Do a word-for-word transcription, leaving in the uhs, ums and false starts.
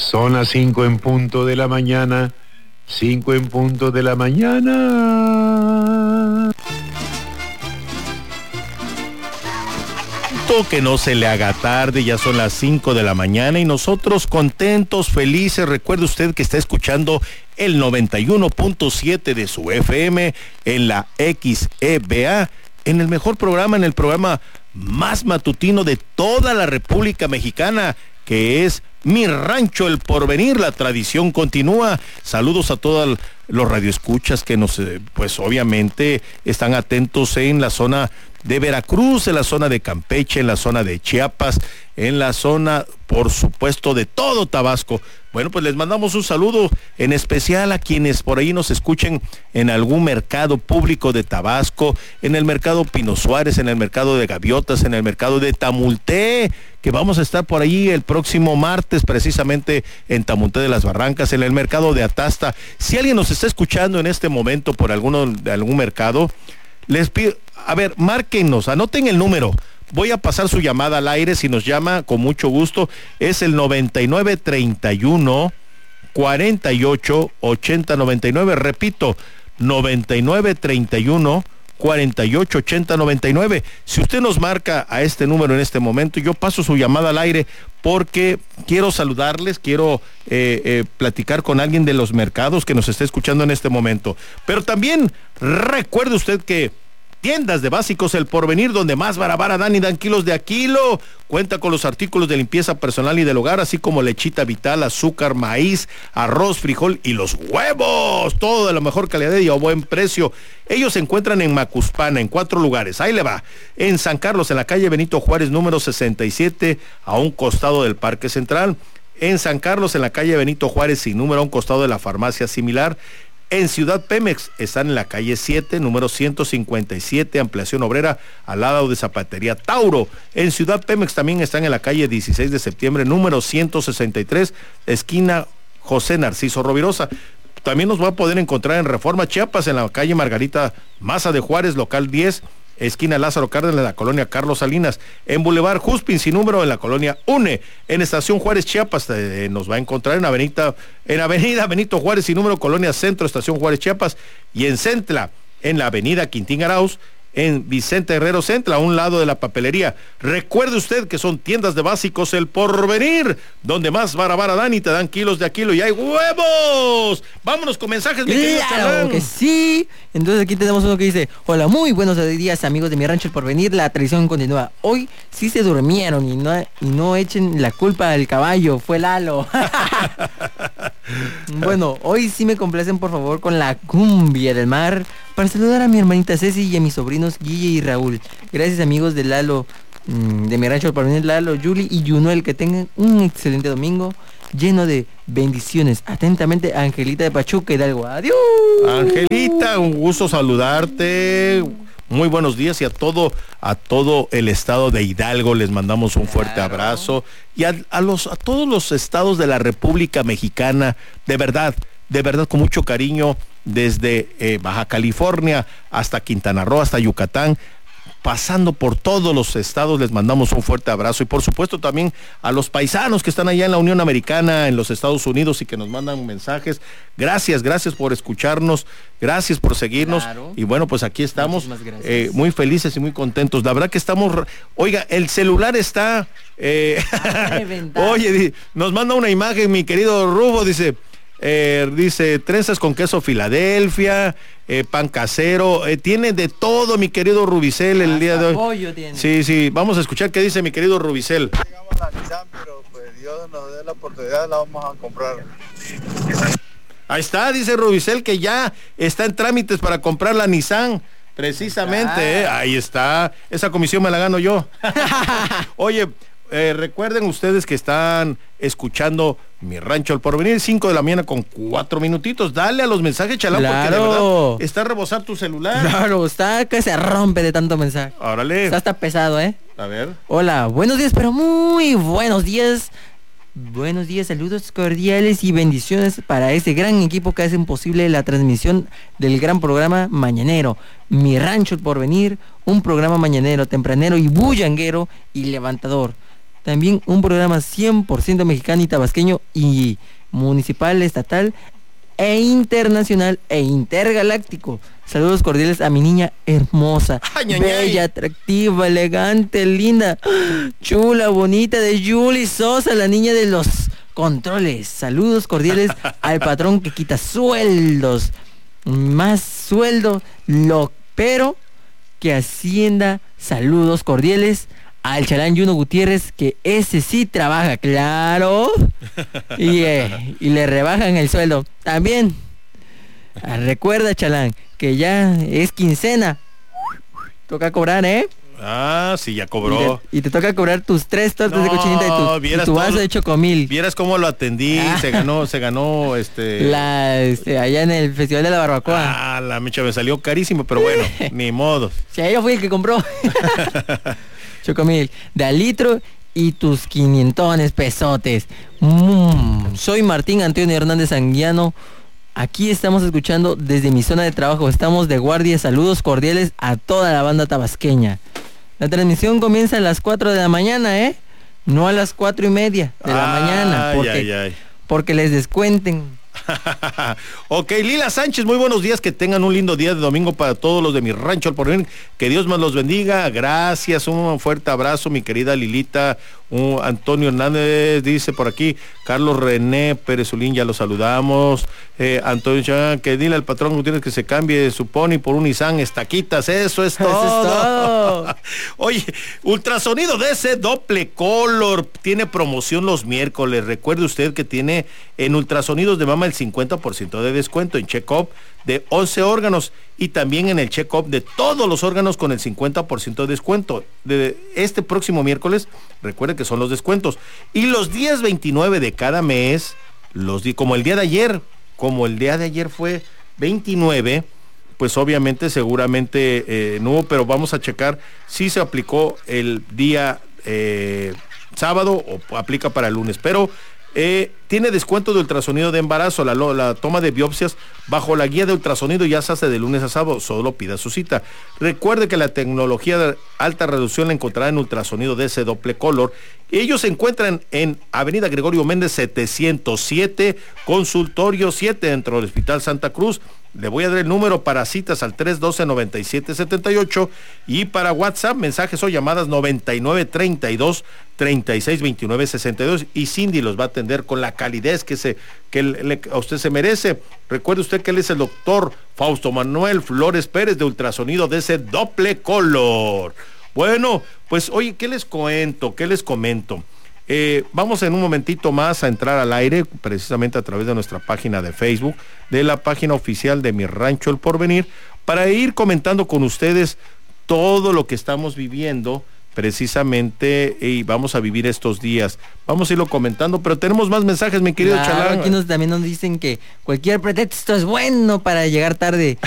Son las cinco en punto de la mañana. Cinco en punto de la mañana. Que no se le haga tarde, ya son las cinco de la mañana y nosotros contentos, felices. Recuerde usted que está escuchando el noventa y uno punto siete de su F M en la X E B A, en el mejor programa, en el programa más matutino de toda la República Mexicana, que es Mi Rancho El Porvenir. La tradición continúa. Saludos a todos los radioescuchas que nos, pues obviamente, están atentos en la zona de Veracruz, en la zona de Campeche, en la zona de Chiapas, en la zona, por supuesto, de todo Tabasco. Bueno, pues les mandamos un saludo en especial a quienes por ahí nos escuchen en algún mercado público de Tabasco, en el mercado Pino Suárez, en el mercado de Gaviotas, en el mercado de Tamulté, que vamos a estar por ahí el próximo martes, precisamente en Tamulté de las Barrancas, en el mercado de Atasta. Si alguien nos está escuchando en este momento por alguno de algún mercado, les pido, a ver, márquenos, anoten el número. Voy a pasar su llamada al aire, si nos llama, con mucho gusto. Es el noventa y nueve treinta y uno cuarenta y ocho ochenta noventa y nueve. Repito, noventa y nueve treinta y uno cuarenta y ocho ochenta noventa y nueve. Si usted nos marca a este número en este momento, yo paso su llamada al aire porque quiero saludarles, quiero eh, eh, platicar con alguien de los mercados que nos esté escuchando en este momento. Pero también recuerde usted que Tiendas de Básicos El Porvenir, donde más barabara dan y dan kilos de a kilo. Cuenta con los artículos de limpieza personal y del hogar, así como lechita vital, azúcar, maíz, arroz, frijol y los huevos. Todo de la mejor calidad y a buen precio. Ellos se encuentran en Macuspana, en cuatro lugares. Ahí le va. En San Carlos, en la calle Benito Juárez, número sesenta y siete, a un costado del Parque Central. En San Carlos, en la calle Benito Juárez, sin número, a un costado de la farmacia similar. En Ciudad Pemex están en la calle siete, número ciento cincuenta y siete, ampliación obrera, al lado de Zapatería Tauro. En Ciudad Pemex también están en la calle dieciséis de septiembre, número ciento sesenta y tres, esquina José Narciso Rovirosa. También nos va a poder encontrar en Reforma Chiapas, en la calle Margarita Maza de Juárez, local diez, esquina Lázaro Cárdenas, en la colonia Carlos Salinas. En Boulevard Juspin, sin número, en la colonia UNE. En Estación Juárez Chiapas eh, nos va a encontrar en avenida, en avenida Benito Juárez, sin número, colonia Centro, Estación Juárez Chiapas. Y en Centla, en la avenida Quintín Arauz, en Vicente Herrero Centla, a un lado de la papelería. Recuerde usted que son Tiendas de Básicos El Porvenir, donde más barabara dan y te dan kilos de a kilo y hay huevos. Vámonos con mensajes, mi querido Claro Chalán. que sí. Entonces aquí tenemos uno que dice: hola, muy buenos días, amigos de Mi Rancho El Porvenir. La tradición continúa. Hoy sí se durmieron y no, y no echen la culpa al caballo, fue Lalo. Bueno, hoy sí me complacen por favor con la cumbia del mar, para saludar a mi hermanita Ceci y a mis sobrinos Guille y Raúl. Gracias, amigos de Lalo, de Mi Rancho El Porvenir, Lalo, Yuli y Junuel. Que tengan un excelente domingo lleno de bendiciones. Atentamente, Angelita de Pachuca, Hidalgo. Adiós. Angelita, un gusto saludarte. Muy buenos días y a todo, a todo el estado de Hidalgo les mandamos un fuerte claro. abrazo. Y a, a los, a todos los estados de la República Mexicana, de verdad, de verdad, con mucho cariño, desde eh, Baja California hasta Quintana Roo, hasta Yucatán, pasando por todos los estados, les mandamos un fuerte abrazo. Y por supuesto también a los paisanos que están allá en la Unión Americana, en los Estados Unidos, y que nos mandan mensajes. Gracias, gracias por escucharnos, gracias por seguirnos. Claro. Y bueno, pues aquí estamos eh, muy felices y muy contentos. La verdad que estamos, oiga, el celular está, eh, oye, nos manda una imagen mi querido Rubo, dice... Eh, dice trenzas con queso Filadelfia, eh, pan casero, eh, tiene de todo mi querido Rubicel el Hasta día de hoy. Pollo tiene. Sí, sí, vamos a escuchar qué dice mi querido Rubicel. Llegamos a la Nissan, pero pues Dios nos dé la oportunidad, la vamos a comprar. Ahí está, dice Rubicel que ya está en trámites para comprar la Nissan. Precisamente, eh, ahí está. Esa comisión me la gano yo. Oye, eh, recuerden ustedes que están escuchando Mi Rancho El Porvenir, cinco de la mañana con cuatro minutitos. Dale a los mensajes, Chalán, claro. Porque de verdad está a rebosar tu celular. Claro, está que se rompe de tanto mensaje. Órale. Está hasta pesado, ¿eh? A ver. Hola, buenos días, pero muy buenos días. Buenos días, saludos cordiales y bendiciones para ese gran equipo que hacen posible la transmisión del gran programa mañanero, Mi Rancho El Porvenir, un programa mañanero, tempranero y bullanguero y levantador. También un programa cien por ciento mexicano y tabasqueño y municipal, estatal e internacional e intergaláctico. Saludos cordiales a mi niña hermosa, Ay, ay, bella, ay. atractiva, elegante, linda, chula, bonita de Julie Sosa, la niña de los controles. Saludos cordiales al patrón que quita sueldos. Más sueldo, lo pero que Hacienda. Saludos cordiales al chalán Juno Gutiérrez, que ese sí trabaja, claro. Y, eh, y le rebajan el sueldo. También, ah, recuerda, chalán, que ya es quincena. Toca cobrar, ¿eh? Ah, sí, ya Y cobró. te, y te toca cobrar tus tres tortas de No, cochinita y tu, y vieras tu vaso todo- de chocomil. Vieras cómo lo atendí, Ah. se ganó, se ganó este. La, este, allá en el Festival de la Barbacoa. Ah, la mecha me salió carísimo, pero bueno, ni modo. Si yo fui el que compró. Chocomil, de al litro y tus quinientones pesotes. Mm, soy Martín Antonio Hernández Anguiano. Aquí estamos escuchando desde mi zona de trabajo. Estamos de guardia. Saludos cordiales a toda la banda tabasqueña. La transmisión comienza a las cuatro de la mañana, ¿eh? No a las cuatro y media de la Ay, mañana. Porque, ay, ay. porque les descuenten. Ok, Lila Sánchez, muy buenos días, que tengan un lindo día de domingo para todos los de mi rancho al porvenir, que Dios más los bendiga, gracias, un fuerte abrazo, mi querida Lilita. Un Antonio Hernández dice por aquí, Carlos René Pérez Ulín, ya lo saludamos. eh, Antonio Chan, que dile al patrón Gutiérrez que se cambie su pony por un Nissan Estaquitas, eso es todo. Eso es todo. Oye, ultrasonido D C doble color tiene promoción los miércoles. Recuerde usted que tiene en ultrasonidos de mama el cincuenta por ciento de descuento en check-up de once órganos y también en el check-up de todos los órganos con el cincuenta por ciento de descuento. De este próximo miércoles, recuerde que son los descuentos. Y los días veintinueve de cada mes, los di- como el día de ayer, como el día de ayer fue veintinueve, pues obviamente seguramente eh, no hubo, pero vamos a checar si se aplicó el día eh, sábado o aplica para el lunes. Pero eh, tiene descuento de ultrasonido de embarazo, la, lo- la toma de biopsias bajo la guía de ultrasonido ya se hace de lunes a sábado, solo pida su cita. Recuerde que la tecnología de alta reducción la encontrará en ultrasonido D C doble color. Ellos se encuentran en Avenida Gregorio Méndez setecientos siete, consultorio siete, dentro del Hospital Santa Cruz. Le voy a dar el número para citas al tres uno dos, nueve siete siete ocho y para WhatsApp, mensajes o llamadas noventa y nueve treinta y dos, treinta y seis veintinueve sesenta y dos, y Cindy los va a atender con la calidez que, se, que le- le- a usted se merece. Recuerde usted que él es el doctor Fausto Manuel Flores Pérez de ultrasonido de ese doble color. Bueno, pues oye, ¿qué les cuento? ¿Qué les comento? Eh, vamos en un momentito más a entrar al aire, precisamente a través de nuestra página de Facebook, de la página oficial de Mi Rancho El Porvenir, para ir comentando con ustedes todo lo que estamos viviendo precisamente y vamos a vivir estos días. Vamos a irlo comentando, pero tenemos más mensajes, mi querido Claro, Chalán. aquí nos, también nos dicen que cualquier pretexto es bueno para llegar tarde.